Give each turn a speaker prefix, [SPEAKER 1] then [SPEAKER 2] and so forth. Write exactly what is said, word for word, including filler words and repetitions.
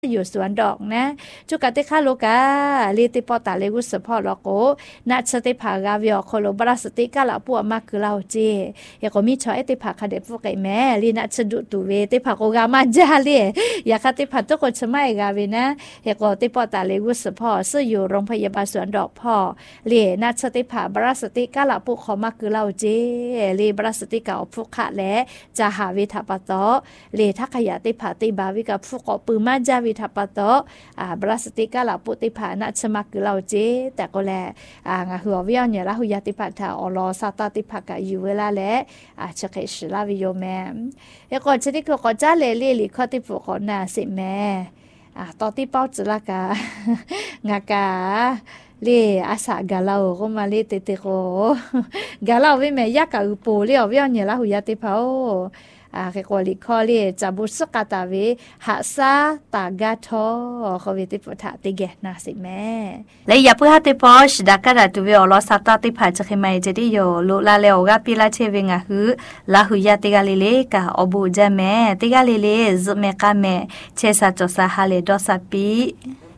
[SPEAKER 1] อยู่สวนดอกนะจุกะติคาโลกาลีติปอตาเลกุสพอลโกนัดสติภากาวิอโคโลบราสติกาละปัวมากคือเราเจยาก็มีชอเอติภาคาเดฟุกไอแม่ลีนัดสดุตุเวติภาโกกามาจาเลยยาคาติภาตุกชมัยกาเวนะยาก็ติปอตาเลกุสพอซึ่งอยู่โรงพยาบาลสวนดอกพ่อลีนัดสติภาบราสติกาละปุขอมากคือเราเจลีบราสติกาฟุกขะและจะหาวิทาปะตอลีทักขยะติภาติบาวิกาฟุกอปือมาจาวิทาปะตออ่าบราสติกาละปุติภาณชมักคือเราเจแต่ก็แลอ่างาหัววิญญาณละหุยติภาทาอลอซาตาติภากะอยู่เวลาและอ่าชะเคชลาวิโยแมเอก่อนชนิดก็จ้าเลเลลิขอติปุขอนาสิแม่อ่าตอติเป้าจุลากางากาเลอาสากาลาโอก็มาเลเตเตโกกาลาวิแม่ยากะอุปูเลอวิญญาณละหุยติภาอ่าเกกอลิคอเลจับุสกาตาเวหาซาตากาทอเขาเวติปุถาติเกนาสิแม่และอย่าเพื่อติปอชดากะดาตุเวอลอซาตาติผาจะเขมัยจะได้โยลุลาเลโอกาปิลาเชเวงะหือลาหุยาติกาเลเลกาอบูจาแม่ติกาเลเลซุเมกาแม่เชซาโจซาฮาเลดอซาปี